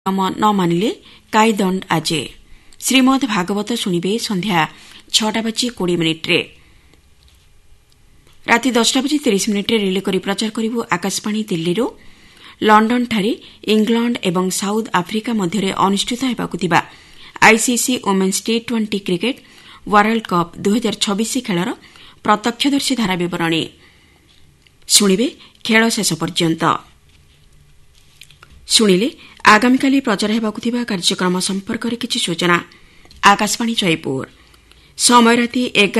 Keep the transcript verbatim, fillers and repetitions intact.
न मानिले काईदंड आजे। श्रीमद भागवत शुणिबे संध्या छटा बजी कोड़े मिनिट्रे। राति दसटा बजी तीस मिनिट्रे रिले करी प्रचार करिबु आकाशवाणी दिल्लीरू। लंडन ठारे इंग्लैंड एवं साउथ आफ्रिका मध्यरे अनुष्ठित हेबाकु थिबा ICC women's T twenty cricket world cup दो हज़ार छब्बीस खेलर प्रत्यक्षदर्शी धारा विवरणी शुणिबे खेल शेष पर्यंत। शुणिले आगामीकाली प्रचार हेबाकु थिबा कार्यक्रम संपर्करे किछि सूचना। आकाशवाणी जयपुर समय राति